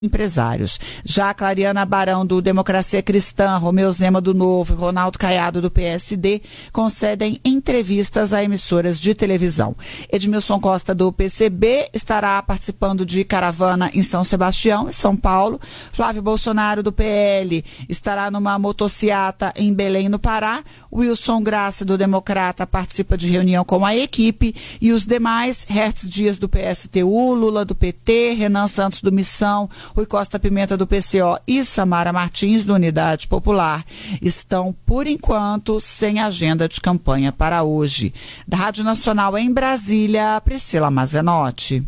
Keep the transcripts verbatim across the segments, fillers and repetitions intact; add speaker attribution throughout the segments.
Speaker 1: empresários. Já Clariana Barão, do Democracia Cristã, Romeu Zema, do Novo e Ronaldo Caiado, do P S D, concedem entrevistas a emissoras de televisão. Edmilson Costa, do P C B, estará participando de caravana em São Sebastião, em São Paulo. Flávio Bolsonaro, do P L, estará numa motociata em Belém, no Pará. Wilson Graça, do Democrata, participa de reunião com a equipe. E os demais, Hertz Dias, do P S T U, Lula, do P T, Renan Santos, do Missão, Rui Costa Pimenta, do P C O e Samara Martins, do Unidade Popular, estão, por enquanto, sem agenda de campanha para hoje. Da Rádio Nacional em Brasília, Priscila Mazenotti.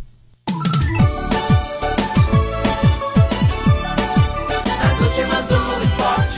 Speaker 2: As últimas do esporte.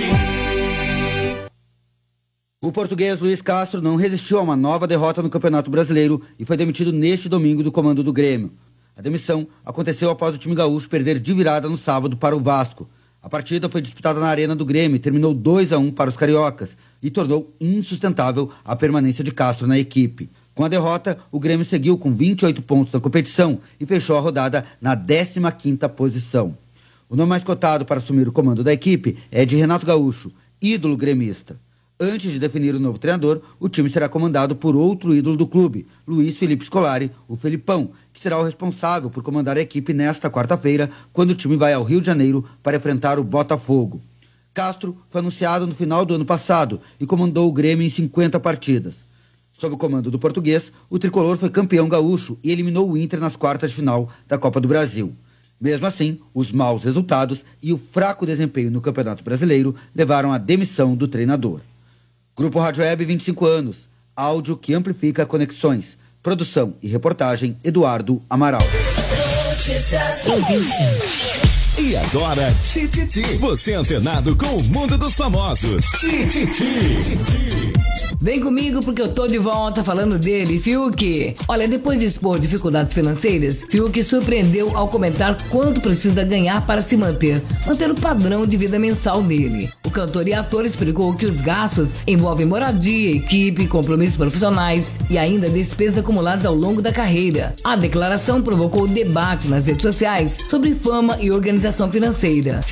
Speaker 3: O português Luiz Castro não resistiu a uma nova derrota no Campeonato Brasileiro e foi demitido neste domingo do comando do Grêmio. A demissão aconteceu após o time gaúcho perder de virada no sábado para o Vasco. A partida foi disputada na Arena do Grêmio e terminou dois a um para os cariocas e tornou insustentável a permanência de Castro na equipe. Com a derrota, o Grêmio seguiu com vinte e oito pontos na competição e fechou a rodada na décima quinta posição. O nome mais cotado para assumir o comando da equipe é de Renato Gaúcho, ídolo gremista. Antes de definir o novo treinador, o time será comandado por outro ídolo do clube, Luiz Felipe Scolari, o Felipão, que será o responsável por comandar a equipe nesta quarta-feira, quando o time vai ao Rio de Janeiro para enfrentar o Botafogo. Castro foi anunciado no final do ano passado e comandou o Grêmio em cinquenta partidas. Sob o comando do português, o tricolor foi campeão gaúcho e eliminou o Inter nas quartas de final da Copa do Brasil. Mesmo assim, os maus resultados e o fraco desempenho no Campeonato Brasileiro levaram à demissão do treinador. Grupo Rádio Web, vinte e cinco anos. Áudio que amplifica conexões. Produção e reportagem, Eduardo Amaral.
Speaker 4: E agora, Tititi. Você é antenado com o mundo dos famosos. Tititi.
Speaker 5: Vem comigo porque eu tô de volta falando dele, Fiuk. Olha, depois de expor dificuldades financeiras, Fiuk surpreendeu ao comentar quanto precisa ganhar para se manter, manter o padrão de vida mensal dele. O cantor e ator explicou que os gastos envolvem moradia, equipe, compromissos profissionais e ainda despesas acumuladas ao longo da carreira. A declaração provocou debate nas redes sociais sobre fama e organização financeira.